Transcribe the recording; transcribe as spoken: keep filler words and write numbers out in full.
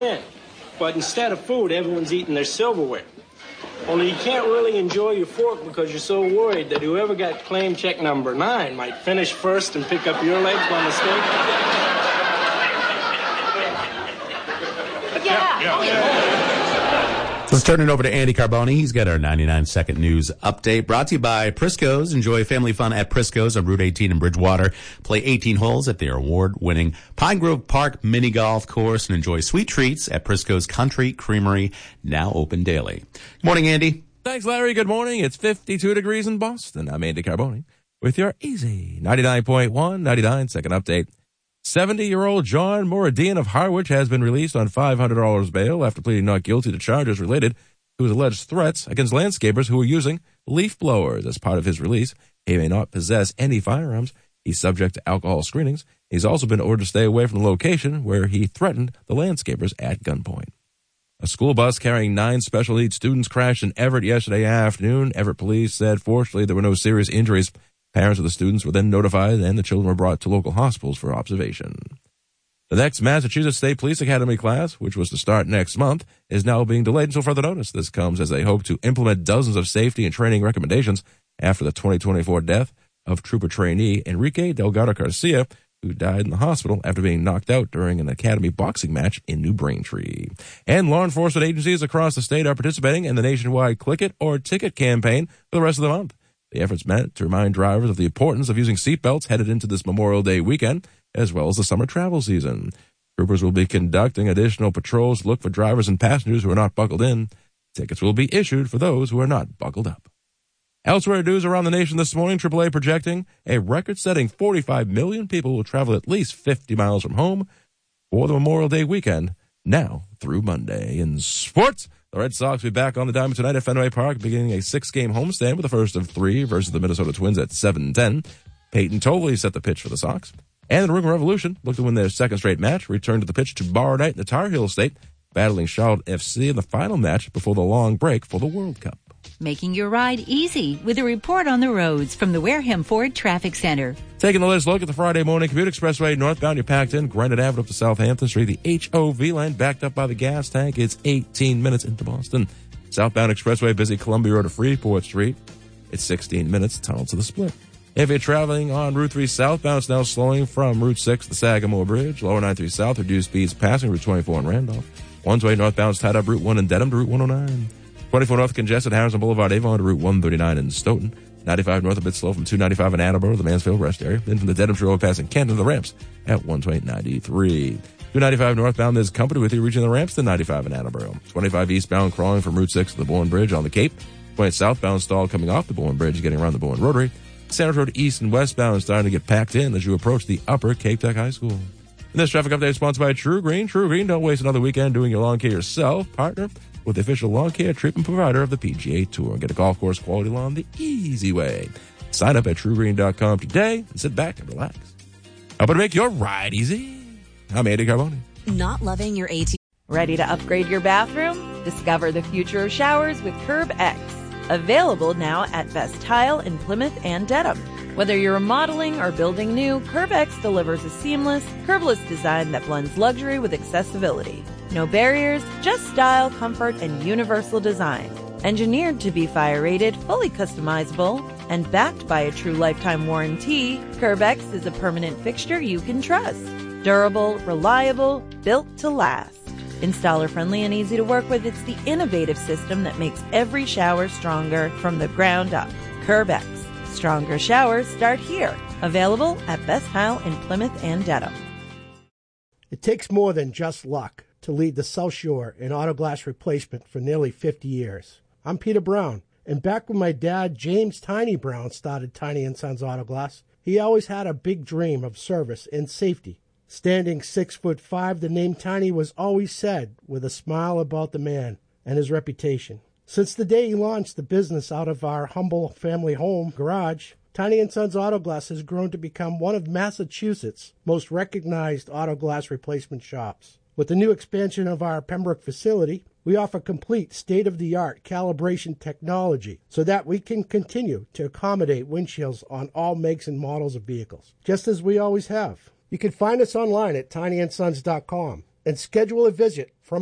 in. But instead of food, everyone's eating their silverware. Only you can't really enjoy your fork because you're so worried that whoever got claim check number nine might finish first and pick up your legs by mistake. Yeah. yeah, yeah. Let's turn it over to Andy Carboni. He's got our ninety-nine second news update brought to you by Prisco's. Enjoy family fun at Prisco's on Route eighteen in Bridgewater. Play eighteen holes at their award-winning Pine Grove Park mini golf course and enjoy sweet treats at Prisco's Country Creamery, now open daily. Good morning, Andy. Thanks, Larry. Good morning. It's fifty-two degrees in Boston. I'm Andy Carboni with your easy ninety-nine point one, ninety-nine second update. seventy-year-old John Moradian of Harwich has been released on five hundred dollars bail after pleading not guilty to charges related to his alleged threats against landscapers who were using leaf blowers. As part of his release, he may not possess any firearms. He's subject to alcohol screenings. He's also been ordered to stay away from the location where he threatened the landscapers at gunpoint. A school bus carrying nine special needs students crashed in Everett yesterday afternoon. Everett police said fortunately there were no serious injuries. Parents of the students were then notified and the children were brought to local hospitals for observation. The next Massachusetts State Police Academy class, which was to start next month, is now being delayed until further notice. This comes as they hope to implement dozens of safety and training recommendations after the twenty twenty-four death of trooper trainee Enrique Delgado Garcia, who died in the hospital after being knocked out during an academy boxing match in New Braintree. And law enforcement agencies across the state are participating in the nationwide Click It or Ticket campaign for the rest of the month. The effort's meant to remind drivers of the importance of using seatbelts headed into this Memorial Day weekend, as well as the summer travel season. Troopers will be conducting additional patrols to look for drivers and passengers who are not buckled in. Tickets will be issued for those who are not buckled up. Elsewhere news around the nation this morning, triple A projecting a record-setting forty-five million people will travel at least fifty miles from home for the Memorial Day weekend, now through Monday. In sports, the Red Sox will be back on the diamond tonight at Fenway Park, beginning a six-game homestand with the first of three versus the Minnesota Twins at seven ten. Peyton Tolley set the pitch for the Sox. And the New England Revolution look to win their second straight match, return to the pitch tomorrow night in the Tar Heel State, battling Charlotte F C in the final match before the long break for the World Cup. Making your ride easy with a report on the roads from the Wareham Ford Traffic Center. Taking the latest look at the Friday morning commute. Expressway northbound, you're packed in. Granite Avenue up to Southampton Street. The H O V line backed up by the gas tank. It's eighteen minutes into Boston. Southbound Expressway busy. Columbia Road to Freeport Street. It's sixteen minutes. Tunnel to the Split. If you're traveling on Route three southbound, it's now slowing from Route six, the Sagamore Bridge. Lower ninety-three south, reduced speeds passing Route twenty-four in Randolph. one twenty northbound is tied up Route one in Dedham to Route one oh nine. twenty-four north congested Harrison Boulevard, Avon to Route one thirty-nine in Stoughton. ninety-five north a bit slow from two ninety-five in Attleboro, the Mansfield Rest area. Then from the Dedham Road passing Canton to the ramps at one twenty ninety-three. two ninety-five northbound, there's company with you reaching the ramps to ninety-five in Attleboro. twenty-five eastbound crawling from Route six to the Bourne Bridge on the Cape. twenty southbound stalled coming off the Bourne Bridge, getting around the Bourne Rotary. Center Road east and westbound is starting to get packed in as you approach the upper Cape Tech High School. And this traffic update is sponsored by True Green. True Green, don't waste another weekend doing your lawn care yourself. Partner with the official lawn care treatment provider of the P G A Tour. Get a golf course quality lawn the easy way. Sign up at true green dot com today and sit back and relax. Helping to make your ride easy. I'm Andy Carboni. Not loving your A T M. Ready to upgrade your bathroom? Discover the future of showers with Curb X. Available now at Best Tile in Plymouth and Dedham. Whether you're remodeling or building new, Curb X delivers a seamless, curbless design that blends luxury with accessibility. No barriers, just style, comfort, and universal design. Engineered to be fire-rated, fully customizable, and backed by a true lifetime warranty, Curb X is a permanent fixture you can trust. Durable, reliable, built to last. Installer-friendly and easy to work with, it's the innovative system that makes every shower stronger from the ground up. Curb X. Stronger showers start here. Available at Best Tile in Plymouth and Dedham. It takes more than just luck to lead the South Shore in auto glass replacement for nearly fifty years. I'm Peter Brown, and back when my dad, James Tiny Brown, started Tiny and Sons Auto Glass, he always had a big dream of service and safety. Standing six foot five, the name Tiny was always said with a smile about the man and his reputation. Since the day he launched the business out of our humble family home garage, Tiny and Sons Auto Glass has grown to become one of Massachusetts' most recognized auto glass replacement shops. With the new expansion of our Pembroke facility, we offer complete state-of-the-art calibration technology so that we can continue to accommodate windshields on all makes and models of vehicles, just as we always have. You can find us online at tiny and sons dot com. and schedule a visit from